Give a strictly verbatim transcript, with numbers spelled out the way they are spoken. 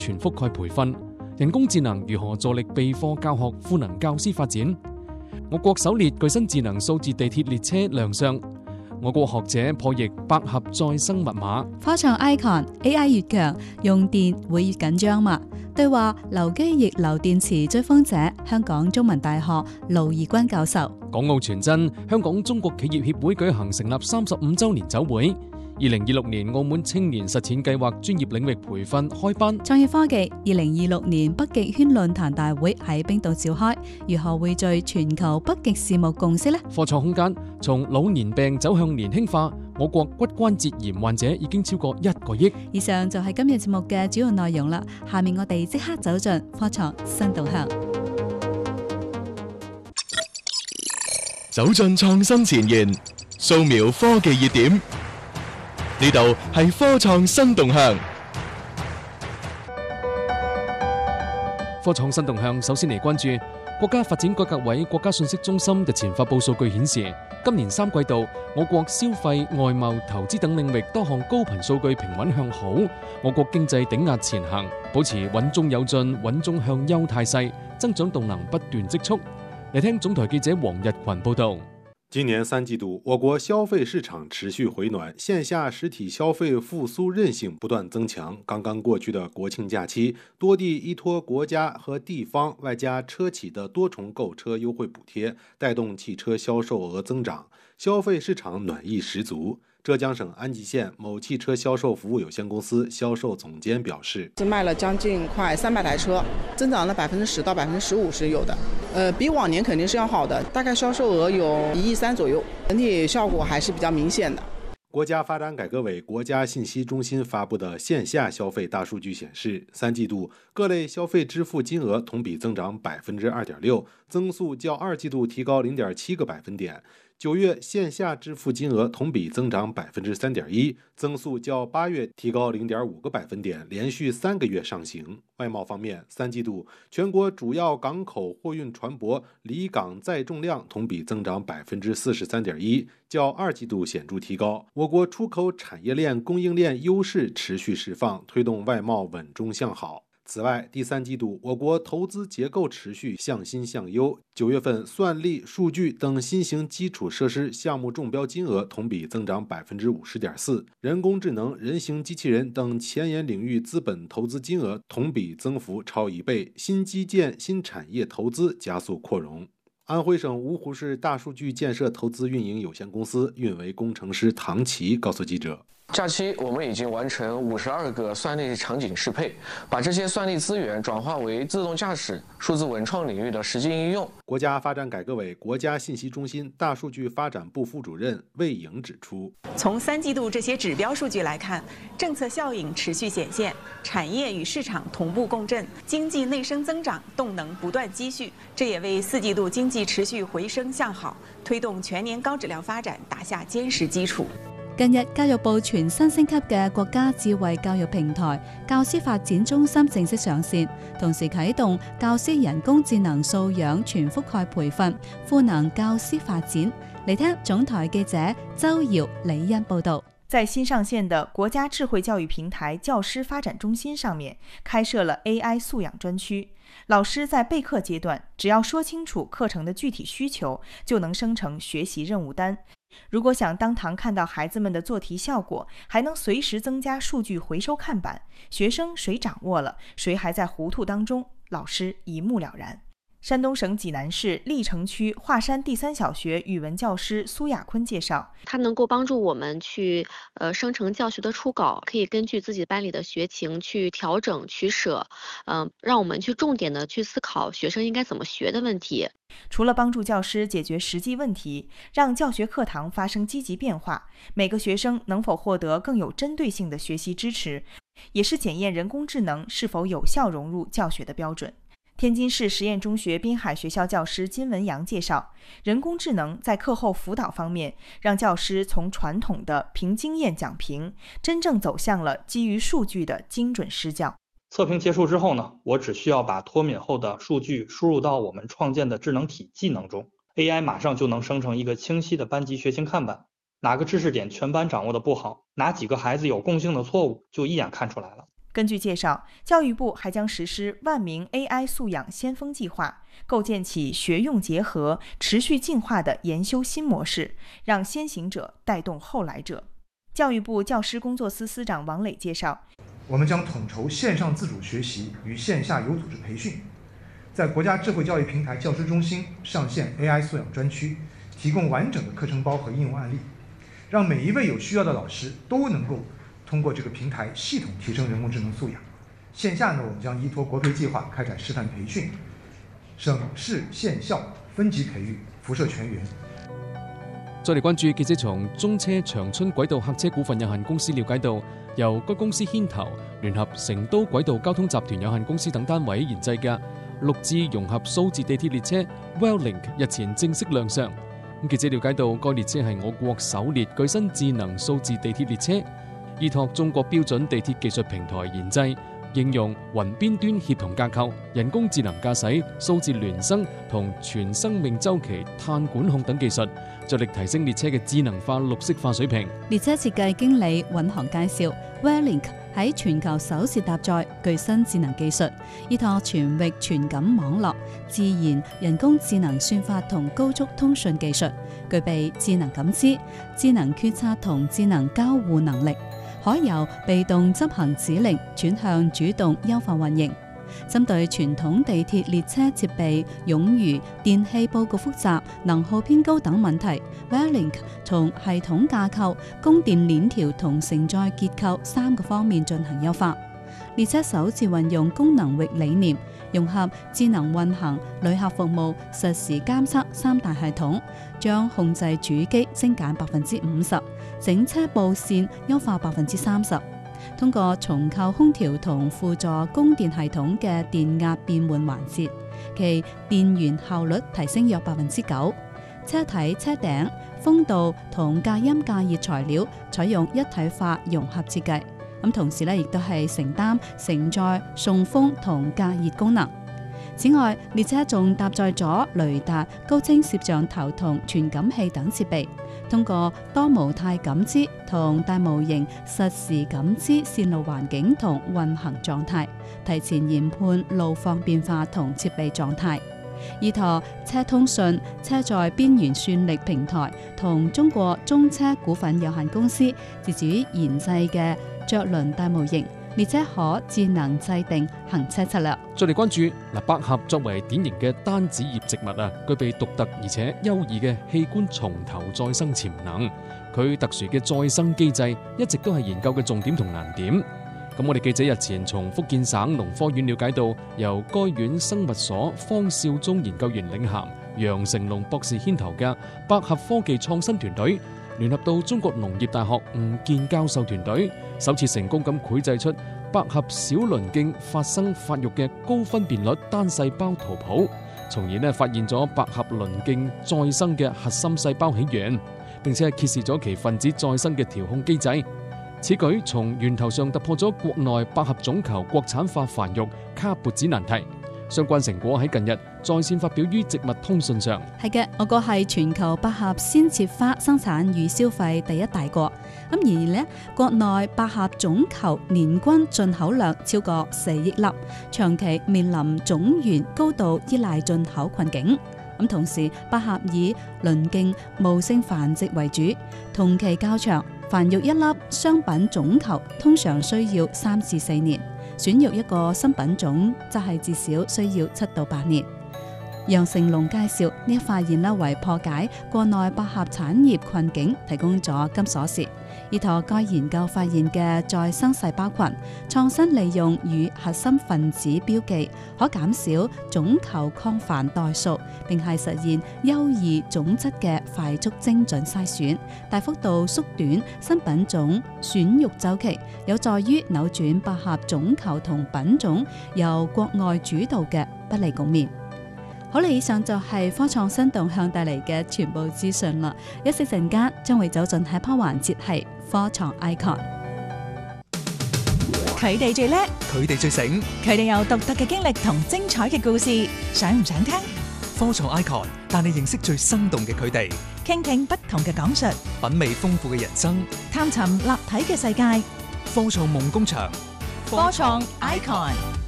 全覆蓋培訓，人工智能如何助力備課教學賦能教師發展。我國首列具身智能數字地鐵列車亮相。我國學者破譯百合再生密碼。 科創 Icon A I 越強，用電會越緊張嘛？對話流機逆流電池追風者，香港中文大學盧義軍教授。 港澳傳真，香港中國企業協會舉行成立三十五週年酒會。二零二六年澳門青年實踐計劃專業領域培訓開班。 創業科技二零二六年北極圈論壇大會喺冰島召開，如何匯聚全球北極事務共識呢？ 科創空間從老年病走向年輕化，我國骨關節炎患者已經超過一個億。 以上就係今日節目嘅主要內容啦。下面我哋即刻走進科創新動向， 走進創新前沿，掃描科技熱點。呢度係科創新動向。 科創新動向首先嚟關注國家發展改革委國家信息中心日前發布數據顯示，今年三季度我國消費、外貿、投資等領域多項高頻數據平穩向好，我國經濟頂壓前行，保持穩中有進、穩中向優態勢，增長動能不斷積蓄。嚟聽總台記者黃日群報道。 今年三季度，我國消費市場持續回暖，線下實體消費復甦韌性不斷增強。剛剛過去的國慶假期，多地依託國家和地方外加車企的多重購車優惠補貼，帶動汽車銷售額增長，消費市場暖意十足。浙江省安吉縣某汽車銷售服務有限公司銷售總監表示， 是賣了將近快三百台車，增長了百分之十到百分之十五是有的，呃，比往年肯定是要好的，大概銷售額有一億三左右，整體效果還是比較明顯的。 國家發展改革委國家信息中心發布的線下消費大數據顯示，三季度各類消費支付金額同比增長百分之二點六，增速較二季度提高零點七個百分點。九月線下支付金額同比增長百分之三點一，增速較八月提高零點五個百分點，連續三個月上行。外貿方面，三季度全國主要港口貨運船舶離港載重量同比增長百分之四十三點一，較二季度顯著提高。我國出口產業鏈供應鏈優勢持續釋放，推動外貿穩中向好。此外，第三季度我國投資結構持續向新向優，九月份算力、數據等新型基礎設施項目中標金額同比增長百分之五十點四，人工智能、人形機器人等前沿領域資本投資金額同比增幅超一倍，新基建、新產業投資加速擴容。安徽省蕪湖市大數據建設投資運營有限公司運維工程師唐奇告訴記者， 假期我們已經完成五十二個算力場景適配，把這些算力資源轉化為自動駕駛、數字文創領域的實際應用。 國家發展改革委國家信息中心大數據發展部副主任魏穎指出， 從三季度這些指標數據來看，政策效應持續顯現，產業與市場同步共振，經濟內生增長動能不斷積蓄，這也為四季度經濟持續回升向好，推動全年高質量發展打下堅實基礎。 近日，教育部全新升級嘅國家智慧教育平台教師發展中心正式上線，同時啟動教師人工智能素養全覆蓋培訓，賦能教師發展。嚟聽總台記者周瑤、李欣報道。 在新上線的國家智慧教育平台教師發展中心上面，開設了 A I 素養專區。老師在備課階段，只要說清楚課程的具體需求，就能生成學習任務單。如果想當堂看到孩子們的做題效果，還能隨時增加數據回收看板，學生誰掌握了，誰還在糊塗當中，老師一目了然。山東省濟南市歷城區華山第三小學語文教師蘇亞坤介紹， 它能夠幫助我們去呃生成教學的初稿，可以根據自己班裡的學情去調整取捨，嗯、呃，讓我們去重點的去思考學生應該怎麼學的問題。 除了幫助教師解決實際問題，讓教學課堂發生積極變化，每個學生能否獲得更有針對性的學習支持，也是檢驗人工智能是否有效融入教學的標準。天津市實驗中學濱海學校教師金文陽介紹，人工智能在課後輔導方面，讓教師從傳統的憑經驗講評，真正走向了基於數據的精準施教。 測評結束之後呢，我只需要把脫敏後的數據輸入到我們創建的智能體技能中 ，A I 馬上就能生成一個清晰的班級學習看板，哪個知識點全班掌握的不好，哪幾個孩子有共性的錯誤，就一眼看出來了。 根据介绍，教育部还将实施万名 A I 素养先锋计划，构建起学用结合、持续进化的研修新模式，让先行者带动后来者。教育部教师工作司司长王磊介绍， 我们将统筹线上自主学习与线下有组织培训，在国家智慧教育平台教师中心上线 A I 素养专区，提供完整的课程包和应用案例，让每一位有需要的老师都能够通过这个平台系统提升人工智能素养。线下呢，我们将依托国培计划开展示范培训，省市县校分级培育，辐射全员。 再嚟關注記者從中車長春軌道客車股份有限公司了解到，由該公司牽頭，聯合成都軌道交通集團有限公司等單位研製嘅六智融合數字地鐵列車 WellLink 日前正式亮相。咁記者了解到，該列車係我國首列具身智能數字地鐵列車，依託中國標準地鐵技術平台研製，應用雲邊端協同架構、人工智能駕駛、數字孿生同全生命周期碳管控等技術，着力提升列車嘅智能化、綠色化水平。 列車設計經理尹航介紹 ，WellLink 喺全球首次搭載具身智能技術，依託全域傳感網絡、自然人工智能算法同高速通訊技術，具備智能感知、智能決策同智能交互能力，可由被動執行指令轉向主動優化運營。針對傳統地鐵列車設備冗餘、電氣佈局複雜、能耗偏高等問題 ，WellLink 從系統架構、供電鏈條同承載結構三個方面進行優化。列車首次運用功能域理念，融合智能運行、旅客服務、實時監測三大系統，將控制主機精簡百分之五十，整車布線優化百分之三十。通過重構空調同輔助供電系統嘅電壓變換環節，其電源效率提升約百分之九。車體、車頂、風道同隔音隔熱材料採用一體化融合設計，咁同時咧亦都係承擔承載、送風同隔熱功能。此外，列車仲搭載咗雷達、高清攝像頭同傳感器等設備，通過多模態感知同大模型實時感知線路環境同運行狀態，提前研判路況變化同設備狀態。依託車通訊、車載邊緣算力平台同中國中車股份有限公司自主研製嘅著輪大模型，列車可智能制定行車策略。 再嚟關注嗱，百合作為典型嘅單子葉植物啊，具備獨特而且優異嘅器官從頭再生潛能。佢特殊嘅再生機制一直都係研究嘅重點同難點。咁我哋記者日前從福建省農科院了解到，由該院生物所方少忠研究員領銜、楊成龍博士牽頭嘅百合科技創新團隊，聯合到中國農業大學吳健教授團隊，首次成功咁繪製出百合小鱗莖發生發育嘅高分辨率單細胞圖譜，從而呢發現咗百合鱗莖再生嘅核心細胞起源，並且係揭示咗其分子再生嘅調控機制。此舉從源頭上突破咗國內百合種球國產化繁育卡脖子難題。相關成果喺近日在線發表於植物通訊上。 係嘅，我國係全球百合鮮切花生產與消費第一大國。咁而呢，國內百合種球年均進口量超過四億粒，長期面臨種源高度依賴進口困境。咁同時，百合以鱗莖無性繁殖為主，同期較長，繁育一粒商品種球通常需要三至四年。選育一個新品種則係至少需要七到八年。楊成龍介紹呢一發現咧，為破解國內百合產業困境提供咗金鎖匙。依託該研究發現嘅再生細胞群，創新利用與核心分子標記，可減少種球抗繁代數，並係實現優異種質嘅快速精準篩選，大幅度縮短新品種選育週期，有助於扭轉百合種球同品種由國外主導嘅不利局面。好啦，以上就係科創新動向帶嚟嘅全部資訊啦。一息陣間將會走進下一 part 環節係科創 icon。 佢哋最叻， 佢哋最醒， 佢哋有獨特嘅經歷同精彩嘅故事，想唔想聽？ 科創 icon 帶你認識最生動嘅佢哋， 傾聽不同嘅講述， 品味豐富嘅人生， 探尋立體嘅世界。 科創夢工場， 科創 Icon。